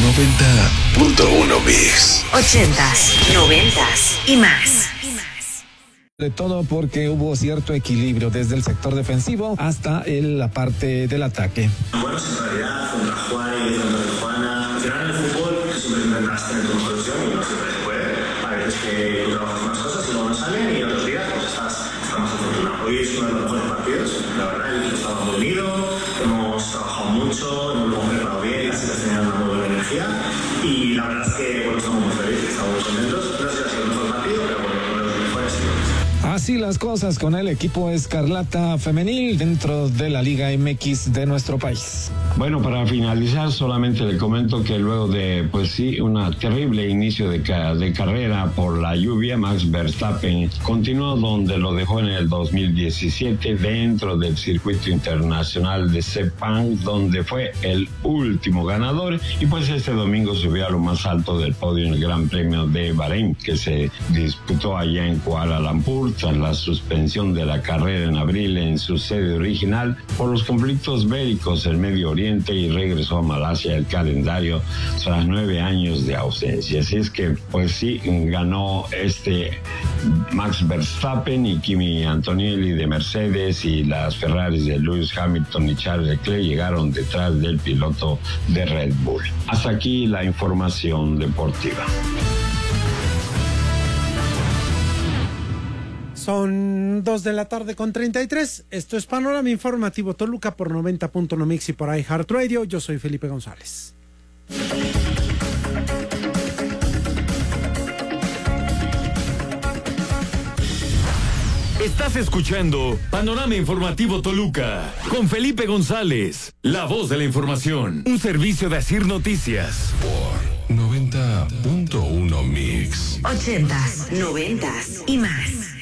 90.1 Mix. 80s, 90s y más. De todo porque hubo cierto equilibrio desde el sector defensivo hasta la parte del ataque. Bueno, en realidad, contra Juan y contra Tijuana, al final en el fútbol siempre intentas tener tu mejor versión y no siempre se puede. A veces que tú trabajas más cosas y luego no salen y otros días pues estás más afortunado. Hoy es uno de los mejores partidos, la verdad, el equipo estaba muy unido, hemos trabajado mucho, nos hemos preparado bien, las chicas tenían una muy buena energía y la verdad es que bueno, estamos muy felices, estamos muy contentos. No sé si ha sido el mejor partido, pero bueno, uno de los mejores sí. Así las cosas con el equipo Escarlata Femenil dentro de la Liga MX de nuestro país. Bueno, para finalizar solamente le comento que luego de, pues sí, una terrible inicio de carrera por la lluvia, Max Verstappen continuó donde lo dejó en el 2017 dentro del circuito internacional de Sepang, donde fue el último ganador y pues este domingo subió a lo más alto del podio en el Gran Premio de Bahrein, que se disputó allá en Kuala Lumpur tras la suspensión de la carrera en abril en su sede original por los conflictos bélicos en Medio Oriente, y regresó a Malasia el calendario tras 9 años de ausencia. Así es que pues sí, ganó Max Verstappen y Kimi Antonelli de Mercedes, y las Ferraris de Lewis Hamilton y Charles Leclerc llegaron detrás del piloto de Red Bull. Hasta aquí la información deportiva. Son 2:33 p.m. Esto es Panorama Informativo Toluca por 90.1 Mix y por iHeartRadio. Yo soy Felipe González. Estás escuchando Panorama Informativo Toluca con Felipe González, la voz de la información. Un servicio de Asir Noticias. Por 90.1 Mix. 80s, 90s y más.